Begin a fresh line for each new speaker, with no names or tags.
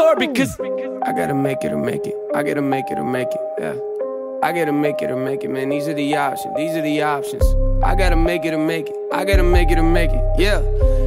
more because I gotta make it or make it. I gotta make it or make it, yeah. I gotta make it or make it, man. These are the options. These are the options. I gotta make it or make it. I gotta make it or make it, yeah.